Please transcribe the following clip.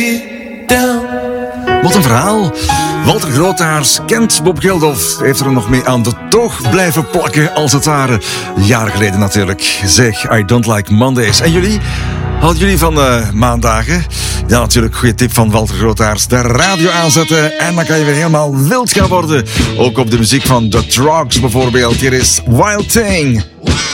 Wat een verhaal. Walter Grootaars kent Bob Geldof, heeft er nog mee aan de toog blijven plakken, als het ware. Jaren geleden natuurlijk. Zeg, I don't like Mondays. En jullie? Houden jullie van maandagen? Ja, natuurlijk, goede tip van Walter Grootaars. De radio aanzetten en dan kan je weer helemaal wild gaan worden. Ook op de muziek van The Trogs bijvoorbeeld. Hier is Wild Thing.